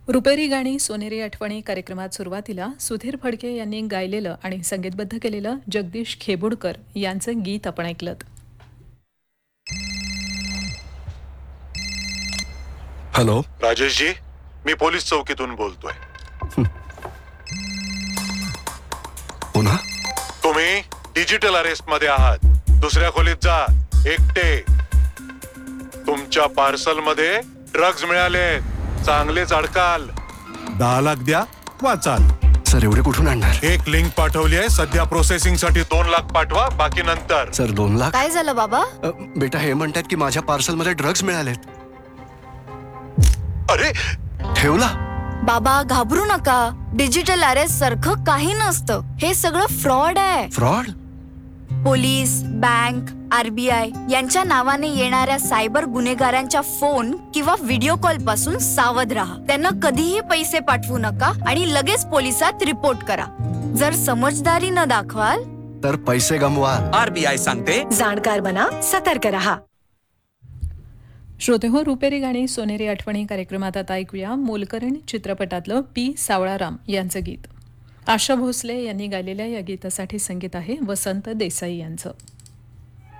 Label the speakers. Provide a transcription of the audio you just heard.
Speaker 1: रुपेरी गाणी सोनेरी आठवणी कार्यक्रमात सुरुवातीला सुधीर फडके यांनी गायलेलं आणि संगीतबद्ध केलेलं जगदीश खेबुडकर यांचं गीत आपण ऐकलं.
Speaker 2: हॅलो
Speaker 3: राजेशजी, मी पोलीस चौकीतून बोलतोय.
Speaker 2: पुन्हा
Speaker 3: तुम्ही डिजिटल अरेस्ट मध्ये आहात. दुसऱ्या खोलीत जा, एकटे. तुमच्या पार्सल मध्ये ड्रग्ज मिळाले. चांगलेच अडकाल.
Speaker 4: 10 लाख द्या, वाचाल.
Speaker 2: सर एवढे कुठून आणणार?
Speaker 3: एक लिंक पाठवली आहे. सध्या प्रोसेसिंग साठी 2 लाख पाठवा, बाकी नंतर.
Speaker 2: सर 2 लाख?
Speaker 5: काय झालं बाबा?
Speaker 2: बेटा हे म्हणतात की माझ्या पार्सल मध्ये ड्रग्ज मिळालेत.
Speaker 3: अरे
Speaker 2: ठेवला?
Speaker 5: बाबा घाबरू नका. डिजिटल अरेस्ट सारखं काही नसतं. हे सगळं फ्रॉड आहे.
Speaker 2: फ्रॉड?
Speaker 5: पोलीस, बँक, RBI यांच्या नावाने येणाऱ्या सायबर गुन्हेगारांच्या फोन किंवा व्हिडिओ कॉल पासून सावध राहा. त्यांना कधीही पैसे पाठवू नका आणि लगेच पोलिसात रिपोर्ट करा. जर समजदारी न दाखवाल
Speaker 2: तर पैसे गमवाल.
Speaker 6: RBI सांगते,
Speaker 5: जाणकार बना, सतर्क रहा.
Speaker 1: श्रोतेहो, रुपेरी गाणी सोनेरी आठवणी कार्यक्रमात आता ऐकूया मोलकरीण चित्रपटातलं पी सावळाराम यांचं गीत. आशा भोसले यांनी गायलेल्या या गीतासाठी संगीत आहे वसंत देसाई यांचं.